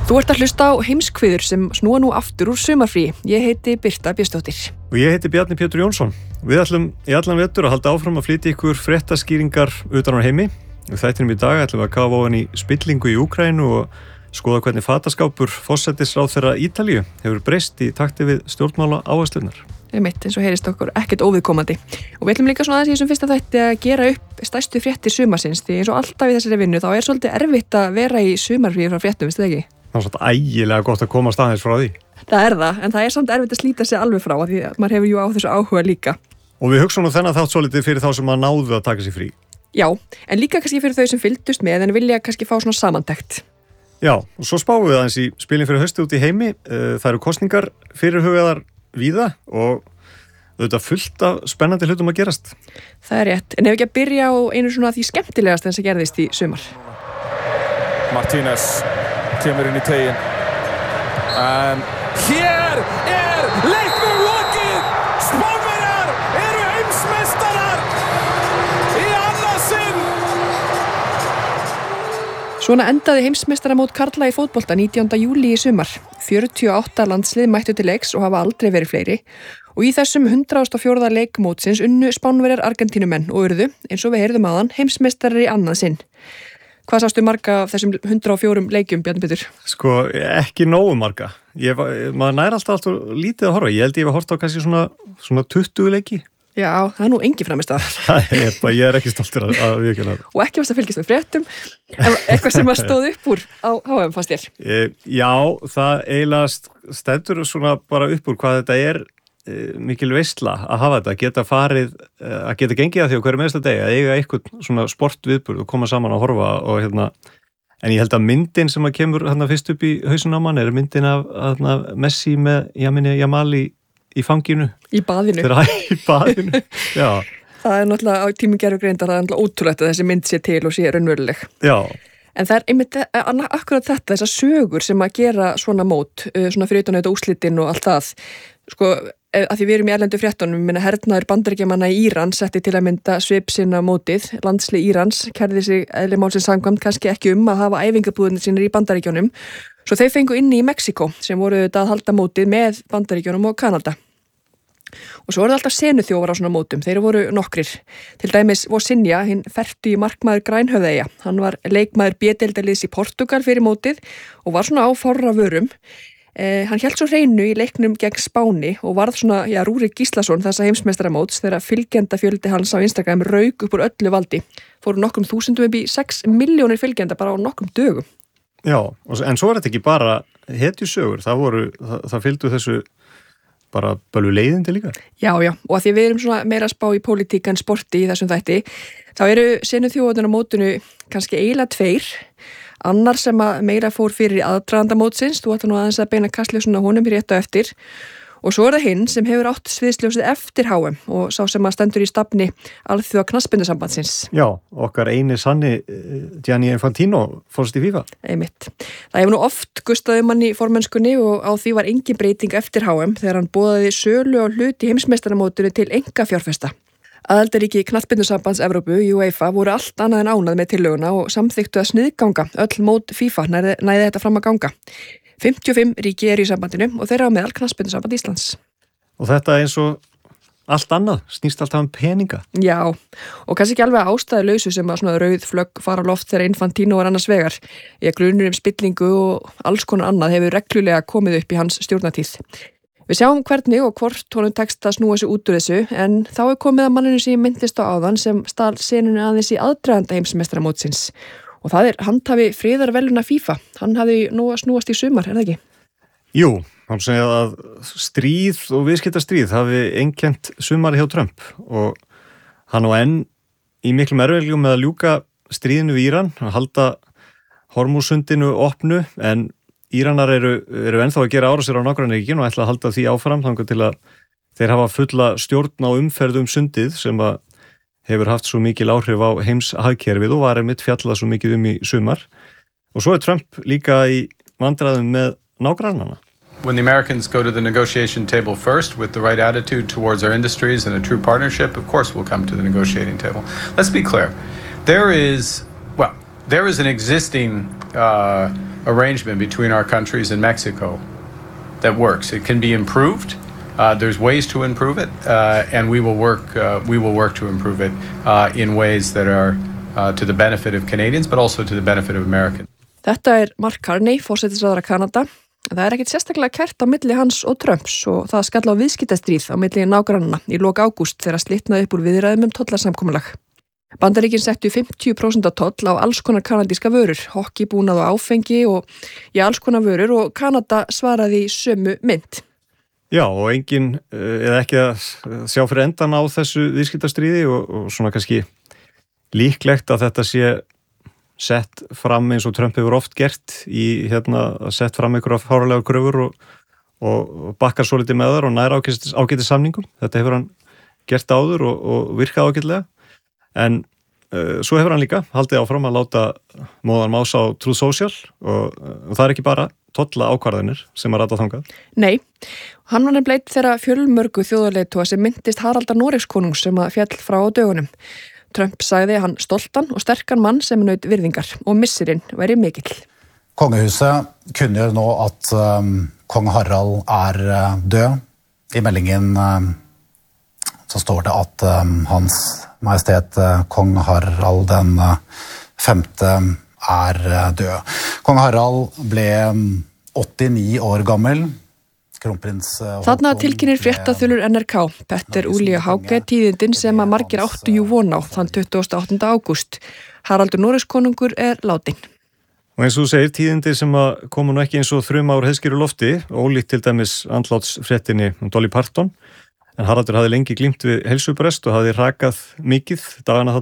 Þú ert að hlusta á heimskviður sem snúa nú aftur úr sumarfrí. Ég heiti Birta Björnsdóttir. Og ég heiti Bjarni Pétur Jónsson. Við ætlum í allan vetur að halda áfram að flytja ykkur fréttaskýringar utan á heimi. Við þættinum í dag ætlum við að kafa ofan í spillingu í Úkraínu og skoða hvernig fataskápur forsætisráðherra Ítalíu hefur breyst í takti við stjórnmála áherslunar. Einmitt, eins og heyrist okkur ekkert óviðkomandi. Og við ætlum líka svona aðeins í þessum fyrsta þætti að gera upp stærstu fréttir sumarsins, því eins og alltaf í þessari vinnu þá svolítið erfitt að vera í sumarfríi frá fréttum, veistu það ekki? Það svolítið ægilega gott að koma staðins frá því. Það það, en það samt erfitt að slíta sig alveg frá, því að maður hefur jú á þessu áhuga líka. Og við hugsaum nú þennan þátt svolítið fyrir þá sem að náðu að taka sér frí. Já, en líka kannski fyrir þau sem fylgdust með en vilja kannski fá svona samantekt. Já, og svo spáum við aðeins í spilin fyrir haustið út í heimi. Það eru kosningar fyrirhugaðar víða og auðvitað fullt af spennandi hlutum að gerast. Það rétt, en ef ekki að byrja á einu svona því skemmtilegast en sem gerðist í sumar. Martínez kemur inn í tegin. En hér leiknum lokið! Spánverjar eru heimsmeistarar í annað sinn! Svona endaði heimsmeistaramót karla í fótbolta 19. júlí í sumar. 48 landslið mættu til leiks og hafa aldrei verið fleiri. Og í þessum 104. leik mótsins unnu Spánverjar Argentínumenn og urðu, eins og við heyrðum áðan, heimsmeistarar í annað sinn. Hvað sástu marga af þessum 104 leikjum, Bjarni Pétur? Sko, ekki nógu marga. Maður nær alltaf lítið að horfa. Ég held ég hef hort á kannski svona 20 leiki. Já, það nú engi framist að. Ég ekki stoltur að viðurkenna það. Og ekki varst að fylgjast með fréttum, eitthvað sem að stóð upp úr á HM fannst þér? Já, það eiginlega stendur svona bara upp úr hvað þetta mikil veisla að hafa þetta, að geta gengið að því á hverju meðsta degi, að eiga eitthvað svona sportviðburð og koma saman að horfa og en ég held að myndin sem að kemur fyrst upp í hausinn á mann myndin af Messi með Yamal í fanginu. Í baðinu. Í baðinu, já. Það náttúrulega á tímum gervigreindar það náttúrulega ótrúlegt að þessi mynd sé til og sé raunveruleg. Já. En það einmitt akkurat þetta, þessar sögur sem að gera svona mót, svona fyrir utan auðvitað úrslitin og allt það. Sko, að því við erum í erlendu fréttunum, hernaður Bandaríkjamanna í Íran setti til að mynda svip sinna mótið. Landslið Írans kærði sig eðli málsins samkvæmt kannski ekki að hafa æfingabúðinir sínir í Bandaríkjunum. Svo þeir fengu inni í Mexíkó sem voru auðvitað að halda mótið með Bandaríkjunum og Kanada. Og svo voru alltaf senuþjófar á svona mótum, þeir voru nokkrir. Til dæmis Vosinja, hinn fertugi markmaður Grænhöfðeyja. Hann var leikmaður B-deildarliðs í Portugal fyrir mótið og var svona á fárra vörum. Hann hélt svo hreinu í leiknum gegn Spáni og varð svona, Rúrik Gíslason þessa heimsmeistaramóts þegar fylgjendafjöldi hans á Instagram rauk upp úr öllu valdi. Fóru nokkrum þúsundum upp í 6 milljónir fylgjenda bara á nokkrum dögum. Já, en svo þetta ekki bara hetjusögur, það fylgdu þessu bara bölvu leiðindi líka. Já, og að því við erum svona meira að spá í pólitík en sporti í þessum þætti, þá eru senuþjóðarnir á mótinu kannski eiginlega 2. Annar sem að meira fór fyrir aðdraganda mótsins, þú ætla nú aðeins að beina kastljósuna honum fyrir rétt og eftir. Og svo það hinn sem hefur átt sviðsljósið eftir HM og sá sem að stendur í stafni alþjóða knattspyrnusambandsins. Já, okkar eini sanni Gianni Infantino fórst í FIFA. Einmitt. Það hefur nú oft gustað mann í formennskunni og á því var engin breyting eftir HM þegar hann boðaði sölu á hlut í heimsmeistaramótinu til einkafjárfesta. Aðildarríki knattspyrnusambands Evrópu, UEFA, voru allt annað en ánað með tillöguna og samþykktu að sniðganga öll mót FIFA næði þetta fram að ganga. 55 ríki eru í sambandinu og þeirra á meðal knattspyrnusamband Íslands. Og þetta eins og allt annað, snýst alltaf peninga. Já, og kannski ekki alveg ástæðulausu sem að svona rauð flögg fara á loft þegar Infantino var annars vegar. Grunur spillingu og alls konar annað hefur reglulega komið upp í hans stjórnatíð. Við sjáum hvernig og hvort honum tekst að snúa sig út úr þessu, en þá komið að manninu sem ég myndist á áðan sem stal senunni aðeins í aðdraganda heimsmeistaramótsins. Og það handhafi friðarverðlauna FIFA. Hann hafði nú að snúast í sumar, það ekki? Jú, hann segja að stríð og viðskiptastríð hafi einkennt sumari hjá Trump og hann enn í miklum erfiðleikum með að ljúka stríðinu við Íran, að halda Hormúzsundinu opnu, en Íranar eru ennþá að gera árásir á nágrannaríkin og ætla að halda því áfram þangað til að þeir hafa fulla stjórn á umferð sundið sem að hefur haft svo mikil áhrif á heimshagkerfið og var einmitt fjallað svo mikið í sumar. Og svo Trump líka í vandræðum með nágrannana. When the Americans go to the negotiation table first with the right attitude towards our industries and a true partnership, of course we'll come to the negotiating table. Let's be clear. There is an existing arrangement between our countries and Mexico that works. It can be improved. There's ways to improve it, and we will work to improve it in ways that are to the benefit of Canadians, but also to the benefit of Americans. Þetta Mark Carney, forsætisráðherra Kanada. Það ekkert sérstaklega kært á milli hans og Trumps og það skall á viðskiptastríð á milli nágrannanna í lok ágúst þegar slitnaði upp úr viðræðum tollasamkomulag. Bandaríkin settu 50% toll á alls konar kanadíska vörur, hokkibúnað og áfengi og alls konar vörur og Kanada svaraði í sömu mynd. Já, og enginn eða ekki að sjá fyrir endan á þessu viðskiptastríði og svona kannski líklegt að þetta sé sett fram eins og Trump hefur oft gert í sett fram einhverja fáralegar kröfur og bakkar svo litið með þar og nær ágætis samningum. Þetta hefur hann gert áður og virkað ágætlega. En svo hefur hann líka haldið áfram að láta móðan mása á Truth Social og það ekki bara tolla ákvarðanir sem að rata þangað. Nei, hann var nefnilegt þeirra fjölmörgu þjóðarleiðtoga sem myndist Haraldar Noregskonungs sem að fjall frá á dögunum. Trump sagði hann stoltan og sterkan mann sem naut virðingar og missirinn væri mikill. Kongehuset kunngjør nå at kong Harald død. I meldingen så står det at hans majestet kong Harald den 5. død. Kong Harald ble 89 år gammel. Þarna tilkynir fréttaþulur NRK, Petter Uli Hauge, tíðindin sem að margir áttu jú von á þann 28. ágúst. Haraldur Noregskonungur látin. Og eins og þú segir, tíðindi sem að koma nú ekki eins og þruma úr heiðskíru lofti, ólíkt til dæmis andlátsfréttinni Dolly Parton, en Haraldur hafði lengi glímt við heilsubrest og hafði rakað mikið dagana